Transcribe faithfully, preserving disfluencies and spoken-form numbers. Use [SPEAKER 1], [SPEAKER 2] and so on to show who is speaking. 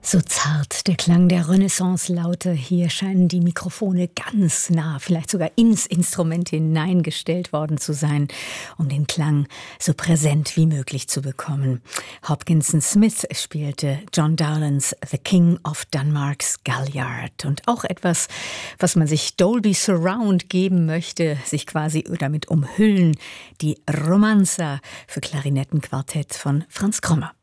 [SPEAKER 1] So zart der Klang der Renaissance-Laute. Hier scheinen die Mikrofone ganz nah, vielleicht sogar ins Instrument hineingestellt worden zu sein, um den Klang so präsent wie möglich zu bekommen. Hopkinson Smith spielte John Dowlands The King of Denmark's Galliard. Und auch etwas, was man sich Dolby Surround geben möchte, sich quasi damit umhüllen, die Romanza für Klarinettenquartett von Franz Krommer.